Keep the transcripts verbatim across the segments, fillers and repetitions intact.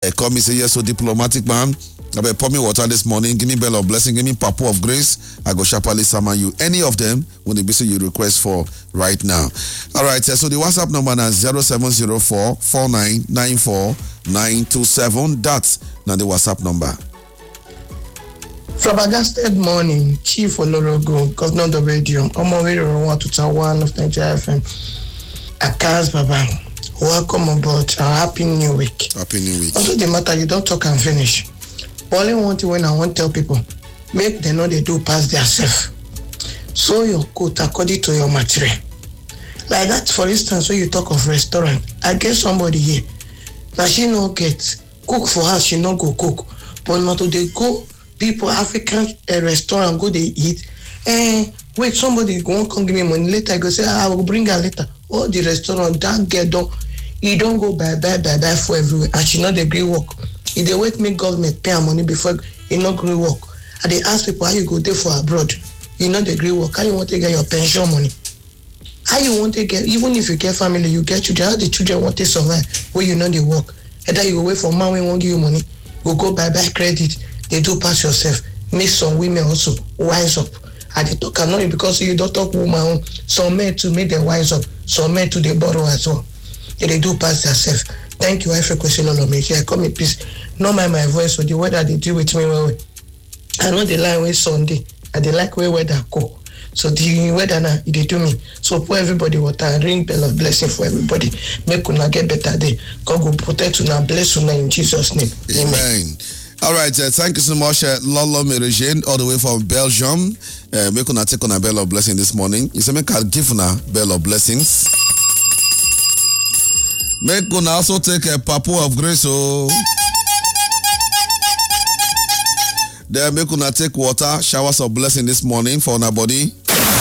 I call me say yes, so diplomatic man. I be pour me water this morning. Give me bell of blessing. Give me papo of grace. I go sharply summon you. Any of them when they be say you request for right now. All right. So the WhatsApp number is zero seven zero four four nine nine four nine two seven. That's now the WhatsApp number. Flabbergasted morning, Chief Olorogo, Governor of the Radio, Omowero one to one of Nigeria F M. Akaz Baba, welcome aboard. A happy new week. Happy new week. Also, the matter you don't talk and finish. Only one thing when I want to tell people, make them know they do pass their self. Sew your coat according to your material. Like that, for instance, when you talk of restaurant, I get somebody here. Now she no get cook for her, she no go cook. But not to they go people African uh, restaurant go they eat. Eh, wait, somebody go come give me money later. I go say I will bring her later. Oh, the restaurant that get done. You don't go buy buy buy buy for everywhere. And she not the great work. If they wait make government pay her money before you not great work. And they ask people how you go there for abroad. You know the great work. How you want to get your pension money? How you want to get, even if you get family, you get children, how the children want to survive where you know they work. Either you go wait for man when won't give you money, go go buy buy credit, they do pass yourself. Make some women also wise up. And they talk not because you don't talk woman, some men to make them wise up, some men to they borrow as well. And they do pass themselves. Thank you, I for question all of me. Here, come in peace. No mind my voice or the weather they deal with me well, well. I know the line with Sunday, and they like where weather go. So the weather now, they do me. So pour everybody water and ring bell of blessing for everybody. Make una get better day. God will protect una, bless una in Jesus' name. Amen. Amen. All right, uh, thank you so much, uh, Lolo Merigene, all the way from Belgium. Uh, make una take on a bell of blessing this morning. You say make I give una bell of blessings. Make una also take a papo of grace. Oh. Then make una take water, showers of blessing this morning for our body.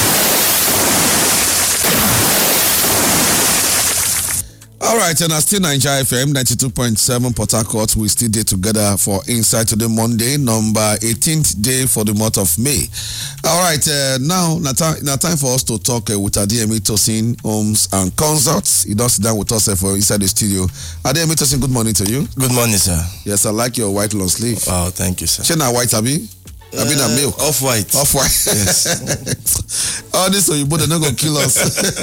All right, and I still Nigeria F M ninety-two point seven Port Harcourt. We still day together for Inside Today Monday, number eighteenth day for the month of May. All right, uh, now now time, now time for us to talk uh, with Adeyemi Tosin, Homes and Consults. He does sit down with us uh, for inside the studio. Adeyemi Tosin, good morning to you. Good morning, sir. Yes, I like your white long sleeve. Oh, thank you, sir. Chena white, Abi? I mean, a milk. Off white. Off white. Yes. All this so you both are not gonna kill us.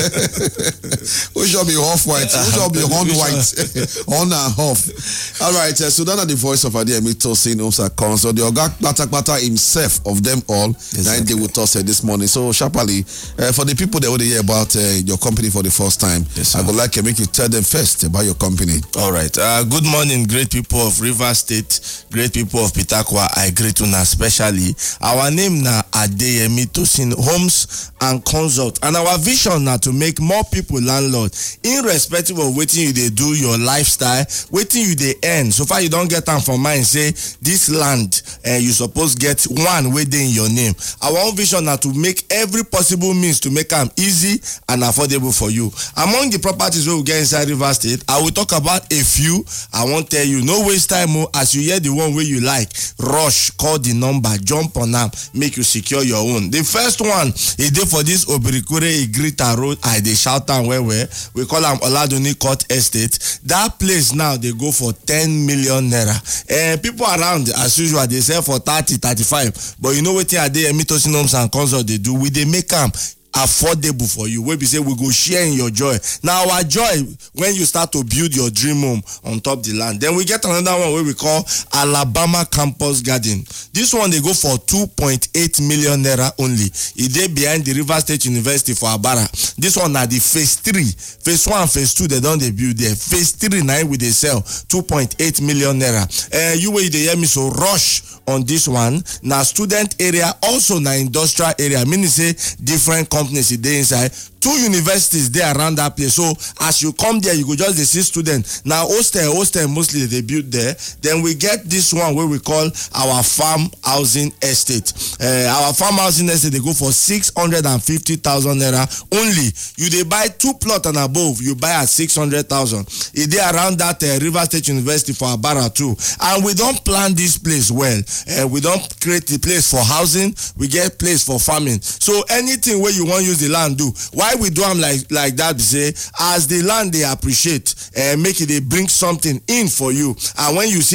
We shall be off white. We shall be on white. On and off. All right. Uh, so that are the voice of Adeyemi Tosin, Homes and Consults. The Oga Plata Plata himself of them all. Exactly. Nine day with us uh, this morning. So sharply, uh, for the people that want to hear about uh, your company for the first time, yes, I would like to make you tell them first about your company. All right. Uh, good morning, great people of River State, great people of Pitakwa. I greet you especially. Our name now Adeyemi Tosin Homes and Consult, and our vision now to make more people landlord, irrespective of waiting you they do your lifestyle, waiting you they earn. So far you don't get time for mine. Say this land, uh, you suppose get one within your name. Our own vision now to make every possible means to make them easy and affordable for you. Among the properties we will get inside River State, I will talk about a few. I won't tell you. No waste time. Oh, as you hear the one where you like, rush, call the number. Jump on them, make you secure your own. The first one is there for this Obirikure Igrita Road. I they shout down where we we call them Oladuni Court Estate. That place now they go for ten million naira. And uh, people around as usual they sell for thirty, thirty-five. But you know what they are there? Tosin Homes and Consult they do. We they make them affordable for you. Where we say we go share in your joy. Now our joy when you start to build your dream home on top the land. Then we get another one where we call Alabama Campus Garden. This one they go for two point eight million naira only. It dey behind the River State University for Abara. This one na the phase three, phase one, phase two. They don't they build there. Phase three now we they sell two point eight million naira. Uh, you will they hear me so rush on this one. Now student area also na industrial area. Meaning say different companies. Companies dey inside. Two universities there around that place. So as you come there, you go just the see students. Now hostel, hostel mostly they build there. Then we get this one where we call our farm housing estate. Uh, our farm housing estate they go for six hundred and fifty thousand naira only. You they buy two plot and above, you buy at six hundred thousand. It they around that uh, River State University for Abara too. And we don't plan this place well. Uh, we don't create the place for housing. We get place for farming. So anything where you want use the land do. Why we do them like like that? Say as the land they appreciate, uh, make it they bring something in for you, and when you see